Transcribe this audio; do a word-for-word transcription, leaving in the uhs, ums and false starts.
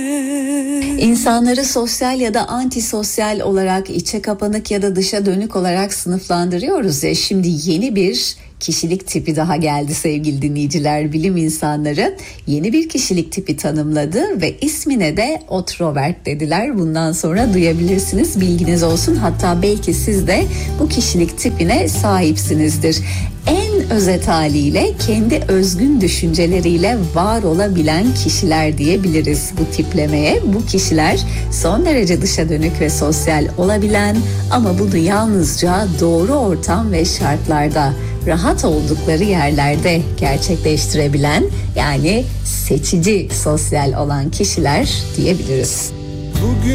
İnsanları sosyal ya da antisosyal olarak, içe kapanık ya da dışa dönük olarak sınıflandırıyoruz ya. Şimdi yeni bir kişilik tipi daha geldi sevgili dinleyiciler. Bilim insanları yeni bir kişilik tipi tanımladı ve ismine de otrovert dediler. Bundan sonra duyabilirsiniz, bilginiz olsun. Hatta belki siz de bu kişilik tipine sahipsinizdir. En özet haliyle kendi özgün düşünceleriyle var olabilen kişiler diyebiliriz bu tiplemeye. Bu kişiler son derece dışa dönük ve sosyal olabilen ama bunu yalnızca doğru ortam ve şartlarda, rahat oldukları yerlerde gerçekleştirebilen, yani seçici sosyal olan kişiler diyebiliriz. Bugün